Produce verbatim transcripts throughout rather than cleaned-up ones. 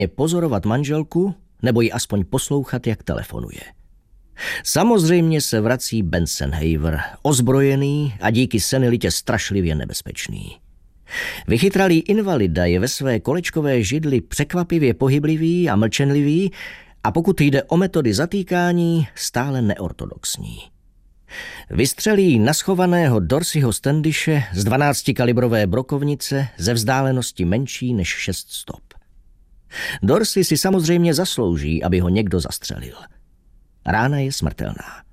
pozorovat manželku nebo ji aspoň poslouchat, jak telefonuje. Samozřejmě se vrací Bensenheiver, ozbrojený a díky senilitě strašlivě nebezpečný. Vychytralý invalida je ve své kolečkové židli překvapivě pohyblivý a mlčenlivý a pokud jde o metody zatýkání, stále neortodoxní. Vystřelí naschovaného Dorseyho Standishe z dvanáctikalibrové brokovnice ze vzdálenosti menší než šest stop. Dorsey si samozřejmě zaslouží, aby ho někdo zastřelil. Rána je smrtelná.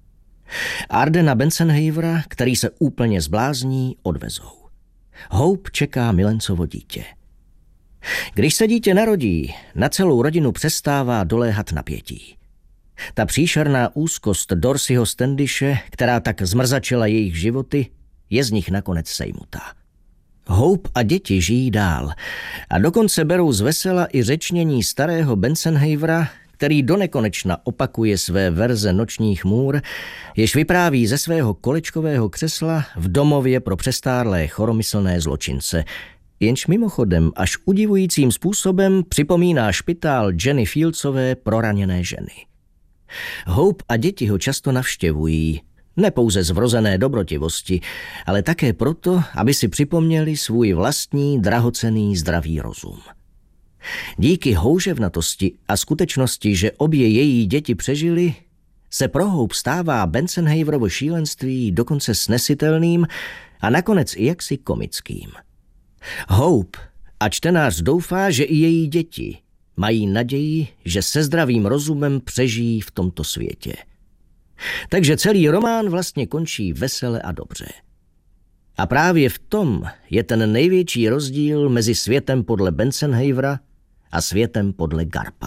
Ardena Bensenheivera, který se úplně zblázní, odvezou. Hope čeká milencovo dítě. Když se dítě narodí, na celou rodinu přestává doléhat napětí. Ta příšerná úzkost Dorseyho Standishe, která tak zmrzačila jejich životy, je z nich nakonec sejmutá. Hope a děti žijí dál a dokonce berou z vesela i řečnění starého Bensenheivera, který donekonečna opakuje své verze Nočních můr, jež vypráví ze svého kolečkového křesla v domově pro přestárlé choromyslné zločince, jenž mimochodem až udivujícím způsobem připomíná špitál Jenny Fieldsové proraněné ženy. Hope a děti ho často navštěvují, ne pouze z vrozené dobrotivosti, ale také proto, aby si připomněli svůj vlastní drahocenný zdravý rozum. Díky houževnatosti a skutečnosti, že obě její děti přežily, se pro Hope stává Bensenheiverovo šílenství dokonce snesitelným a nakonec i jaksi komickým. Hope a čtenář doufá, že i její děti mají naději, že se zdravým rozumem přežijí v tomto světě. Takže celý román vlastně končí vesele a dobře. A právě v tom je ten největší rozdíl mezi světem podle Bensenheivera a světem podle Garpa.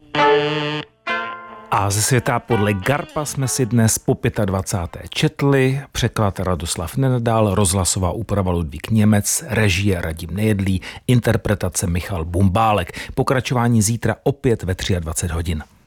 A ze světa podle Garpa jsme si dnes po dvacáté páté četli. Překlad Radoslav Nenadal, rozhlasová úprava Ludvík Němec, režie Radim Nejedlý, interpretace Michal Bumbálek. Pokračování zítra opět ve dvacet tři hodin.